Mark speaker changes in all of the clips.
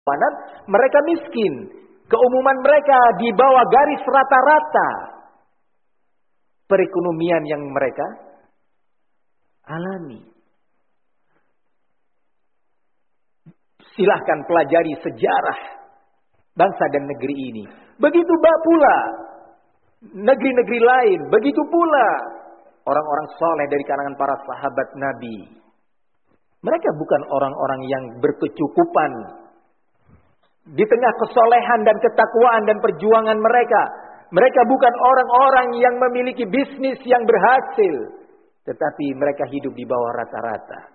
Speaker 1: mereka miskin. Keumuman mereka di bawah garis rata-rata perekonomian yang mereka alami. Silahkan pelajari sejarah bangsa dan negeri ini. Begitu pula negeri-negeri lain. Begitu pula orang-orang soleh dari kalangan para sahabat Nabi. Mereka bukan orang-orang yang berkecukupan. Di tengah kesolehan dan ketakwaan dan perjuangan mereka. Mereka bukan orang-orang yang memiliki bisnis yang berhasil. Tetapi mereka hidup di bawah rata-rata.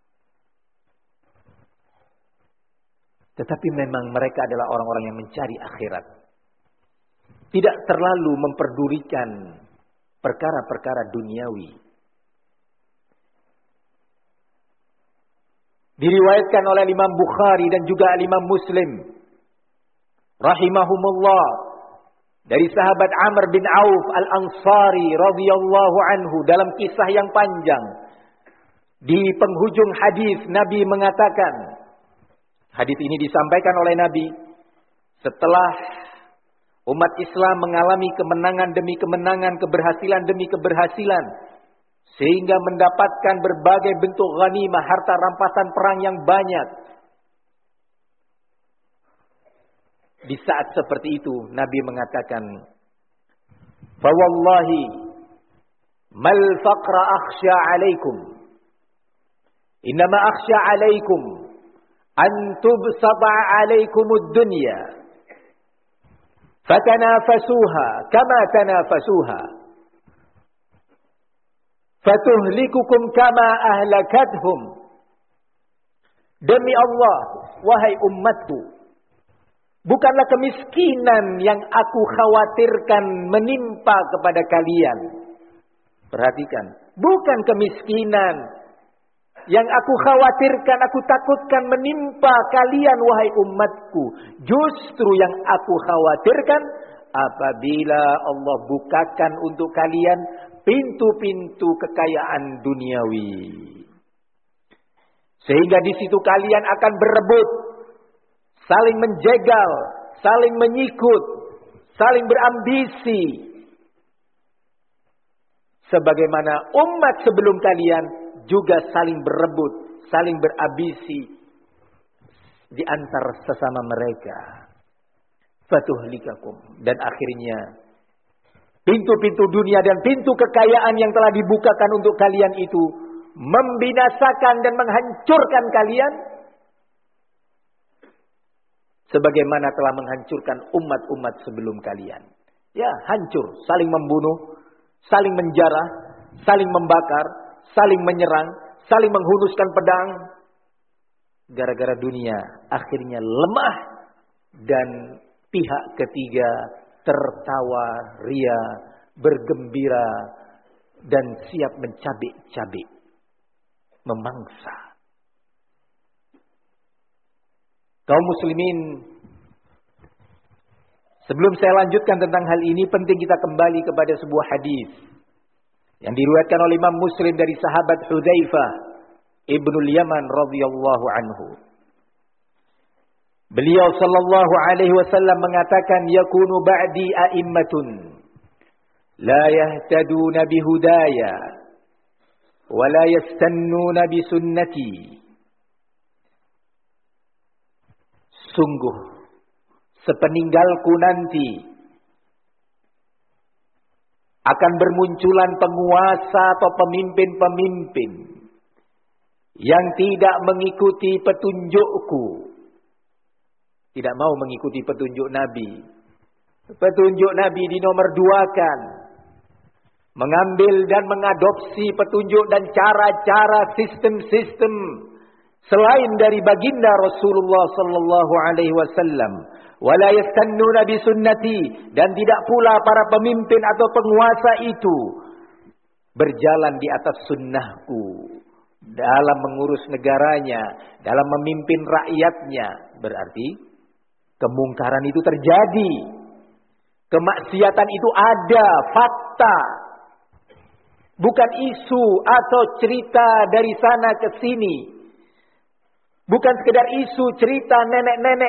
Speaker 1: Tetapi memang mereka adalah orang-orang yang mencari akhirat. Tidak terlalu memperdulikan perkara-perkara duniawi. Diriwayatkan oleh Imam Bukhari dan juga Imam Muslim rahimahumullah dari sahabat Amr bin Auf Al-Ansari radhiyallahu anhu dalam kisah yang panjang. Di penghujung hadis Nabi mengatakan, hadis ini disampaikan oleh Nabi setelah umat Islam mengalami kemenangan demi kemenangan, keberhasilan demi keberhasilan, sehingga mendapatkan berbagai bentuk ghanimah, harta rampasan perang yang banyak. Di saat seperti itu Nabi mengatakan, "Fa wallahi mal faqra akhsha 'alaikum. Innama akhsha 'alaikum an tubsata 'alaikumud dunya. Fatanafasuha kama tanafasuha. Fatuhlikukum kama ahlakathum." Demi Allah, wahai umatku, bukanlah kemiskinan yang aku khawatirkan menimpa kepada kalian. Perhatikan, bukan kemiskinan yang aku khawatirkan, aku takutkan menimpa kalian wahai umatku. Justru yang aku khawatirkan apabila Allah bukakan untuk kalian pintu-pintu kekayaan duniawi. Sehingga di situ kalian akan berebut, saling menjegal, saling menyikut, saling berambisi. Sebagaimana umat sebelum kalian juga saling berebut, saling berambisi di antara sesama mereka. Fatuhlikakum. Dan akhirnya pintu-pintu dunia dan pintu kekayaan yang telah dibukakan untuk kalian itu membinasakan dan menghancurkan kalian. Sebagaimana telah menghancurkan umat-umat sebelum kalian. Ya, hancur. Saling membunuh, saling menjarah, saling membakar, saling menyerang, saling menghunuskan pedang. Gara-gara dunia akhirnya lemah. Dan pihak ketiga tertawa, ria, bergembira, dan siap mencabik-cabik, memangsa. Kaum muslimin, sebelum saya lanjutkan tentang hal ini, penting kita kembali kepada sebuah hadis yang diriwayatkan oleh Imam Muslim dari sahabat Hudzaifah Ibnul Yaman radhiyallahu anhu. Beliau sallallahu alaihi wasallam mengatakan, yakunu ba'di a'immatun la yahtaduna bihudaya wa la yastannuna bisunnati. Sungguh sepeninggalku nanti akan bermunculan penguasa atau pemimpin-pemimpin yang tidak mengikuti petunjukku. Tidak mau mengikuti petunjuk Nabi. Petunjuk Nabi dinomorduakan. Mengambil dan mengadopsi petunjuk dan cara-cara sistem-sistem selain dari baginda Rasulullah sallallahu alaihi wasallam. Wala yastannuna bi sunnati, dan tidak pula para pemimpin atau penguasa itu berjalan di atas sunnahku dalam mengurus negaranya, dalam memimpin rakyatnya. Berarti kemungkaran itu terjadi. Kemaksiatan itu ada, fakta. Bukan isu atau cerita dari sana ke sini. Bukan sekedar isu cerita nenek-nenek